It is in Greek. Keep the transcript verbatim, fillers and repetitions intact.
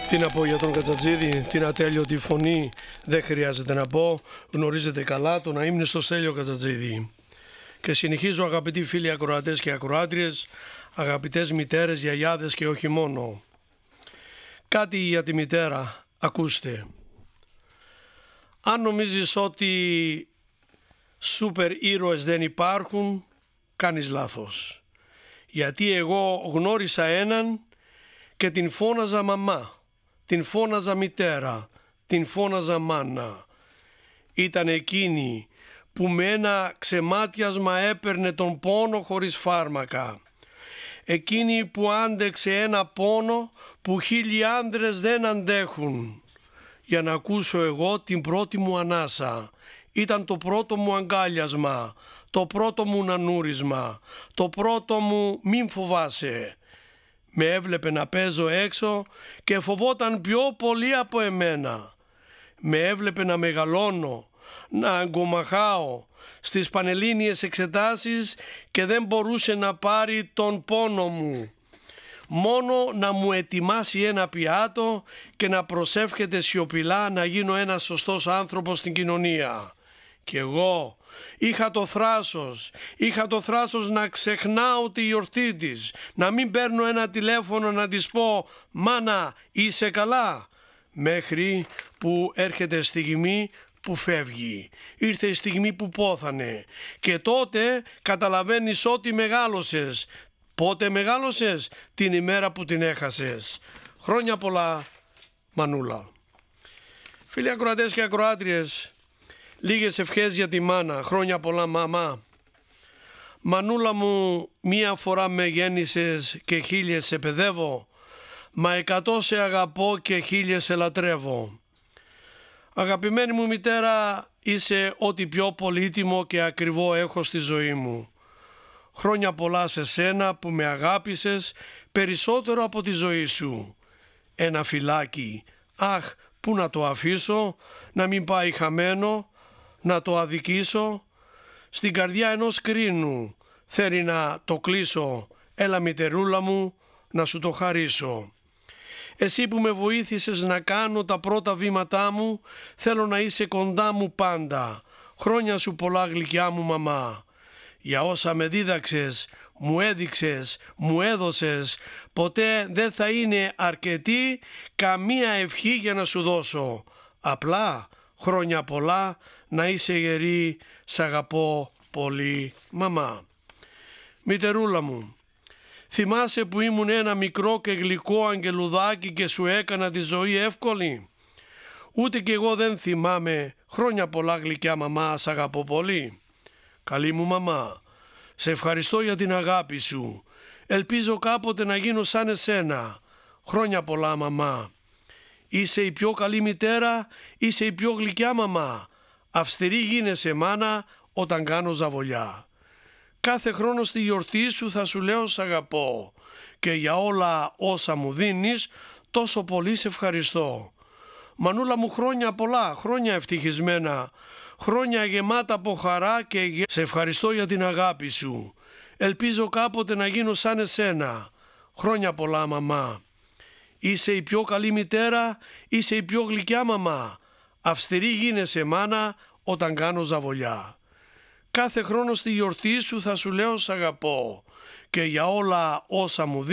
Τι να πω για τον Κατζατζίδη, την ατέλειωτη φωνή δεν χρειάζεται να πω, γνωρίζετε καλά τον αείμνηστο Στέλιο Κατζατζίδη. Και συνεχίζω, αγαπητοί φίλοι ακροατές και ακροάτριες, αγαπητές μητέρες, γιαγιάδες και όχι μόνο. Κάτι για τη μητέρα, ακούστε. Αν νομίζεις ότι σούπερ ήρωες δεν υπάρχουν, κάνεις λάθος. Γιατί εγώ γνώρισα έναν και την φώναζα μαμά, την φώναζα μητέρα, την φώναζα μάνα. Ήταν εκείνη που με ένα ξεμάτιασμα έπαιρνε τον πόνο χωρίς φάρμακα. Εκείνη που άντεξε ένα πόνο που χίλιοι άντρες δεν αντέχουν. Για να ακούσω εγώ την πρώτη μου ανάσα. Ήταν το πρώτο μου αγκάλιασμα, το πρώτο μου νανούρισμα, το πρώτο μου μην φοβάσαι. Με έβλεπε να παίζω έξω και φοβόταν πιο πολύ από εμένα. Με έβλεπε να μεγαλώνω, να αγκομαχάω στις πανελλήνιες εξετάσεις και δεν μπορούσε να πάρει τον πόνο μου. Μόνο να μου ετοιμάσει ένα πιάτο και να προσεύχεται σιωπηλά να γίνω ένας σωστός άνθρωπος στην κοινωνία. Και εγώ είχα το θράσος, είχα το θράσος να ξεχνάω τη γιορτή της, να μην παίρνω ένα τηλέφωνο να της πω «Μάνα, είσαι καλά?» Μέχρι που έρχεται στιγμή που φεύγει. Ήρθε η στιγμή που πόθανε και τότε καταλαβαίνεις ότι μεγάλωσες. Πότε μεγάλωσες? Την ημέρα που την έχασες. Χρόνια πολλά, Μανούλα. Φίλοι ακροατές και ακροάτριες, λίγες ευχές για τη μάνα. Χρόνια πολλά, μαμά. Μανούλα μου, μία φορά με γέννησες και χίλιες σε παιδεύω, μα εκατό σε αγαπώ και χίλιες σε λατρεύω. Αγαπημένη μου μητέρα, είσαι ό,τι πιο πολύτιμο και ακριβό έχω στη ζωή μου. Χρόνια πολλά σε σένα που με αγάπησες περισσότερο από τη ζωή σου. Ένα φυλάκι, αχ, πού να το αφήσω, να μην πάει χαμένο, να το αδικήσω. Στην καρδιά ενός κρίνου θέλει να το κλείσω, έλα μητερούλα μου να σου το χαρίσω. Εσύ που με βοήθησες να κάνω τα πρώτα βήματά μου, θέλω να είσαι κοντά μου πάντα. Χρόνια σου πολλά γλυκιά μου μαμά. Για όσα με δίδαξες, μου έδειξες, μου έδωσες, ποτέ δεν θα είναι αρκετή καμία ευχή για να σου δώσω. Απλά χρόνια πολλά, να είσαι γερή, σ' αγαπώ πολύ μαμά. Μητερούλα μου, θυμάσαι που ήμουν ένα μικρό και γλυκό αγγελουδάκι και σου έκανα τη ζωή εύκολη? Ούτε κι εγώ δεν θυμάμαι, χρόνια πολλά γλυκιά μαμά, σ' αγαπώ πολύ. Καλή μου μαμά, σε ευχαριστώ για την αγάπη σου. Ελπίζω κάποτε να γίνω σαν εσένα. Χρόνια πολλά μαμά. Είσαι η πιο καλή μητέρα, είσαι η πιο γλυκιά μαμά. Αυστηρή γίνεσαι μάνα όταν κάνω ζαβολιά. Κάθε χρόνο στη γιορτή σου θα σου λέω σ' αγαπώ και για όλα όσα μου δίνεις τόσο πολύ σε ευχαριστώ. Μανούλα μου, χρόνια πολλά, χρόνια ευτυχισμένα, χρόνια γεμάτα από χαρά και γε... σε ευχαριστώ για την αγάπη σου. Ελπίζω κάποτε να γίνω σαν εσένα. Χρόνια πολλά μαμά. Είσαι η πιο καλή μητέρα, είσαι η πιο γλυκιά μαμά. Αυστηρή γίνεσαι μάνα όταν κάνω ζαβολιά. Κάθε χρόνο στη γιορτή σου θα σου λέω σ' αγαπώ και για όλα όσα μου δίνεις